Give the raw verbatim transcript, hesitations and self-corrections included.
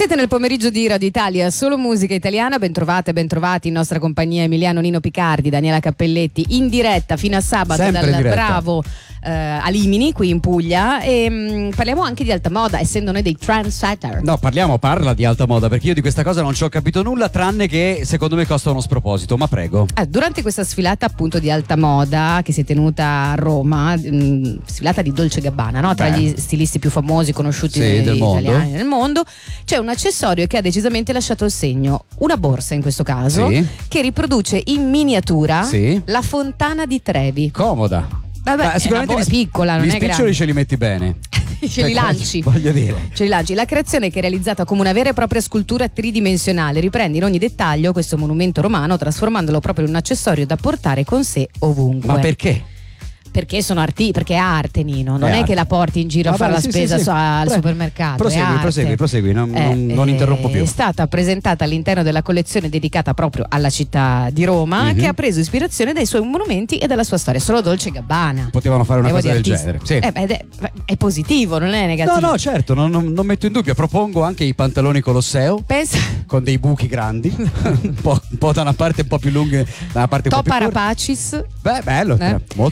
Siete nel pomeriggio di Radio Italia, solo musica italiana. Bentrovate, bentrovati in nostra compagnia Emiliano Nino Picardi, Daniela Cappelletti, in diretta fino a sabato Sempre dal diretta. Bravo eh, a Limini, qui in Puglia. E mh, parliamo anche di alta moda, essendo noi dei trendsetter. No, parliamo, parla di alta moda, perché io di questa cosa non ci ho capito nulla, tranne che secondo me costa uno sproposito, ma prego. Eh, durante questa sfilata appunto di alta moda che si è tenuta a Roma, mh, sfilata di Dolce Gabbana, no? Tra Beh. gli stilisti più famosi conosciuti Sì, degli del mondo. italiani nel mondo, c'è un accessorio che ha decisamente lasciato il segno, una borsa in questo caso, Sì. che riproduce in miniatura Sì. la fontana di Trevi. Comoda. Vabbè, Ma è sicuramente una bo- gli- piccola, non gli è spiccioli grande. ce li metti bene. Ce li lanci. Voglio dire. Ce li lanci. La creazione, che è realizzata come una vera e propria scultura tridimensionale, riprende in ogni dettaglio questo monumento romano, trasformandolo proprio in un accessorio da portare con sé ovunque. Ma perché? Perché sono arti, perché è arte, Nino, non È è, arte. che la porti in giro Va a fare bene, la sì, spesa sì, sì. so- al Pre- supermercato. prosegui, è arte. prosegui, prosegui, non- Eh, non- non eh, interrompo più. È stata presentata all'interno della collezione dedicata proprio alla città di Roma, Mhm. che ha preso ispirazione dai suoi monumenti e dalla sua storia. Solo Dolce Gabbana. Potevano fare una Devo cosa dire, del artisti- genere. Sì. Eh, beh, ed è, è positivo, non è negativo. No, no, certo, non, non- non metto in dubbio. Propongo anche i pantaloni Colosseo Pensa. con dei buchi grandi, un, po', un po' da una parte un po' più lunghe, da una parte un Top po' più corte. Arapacis. Beh, bello, Eh. molto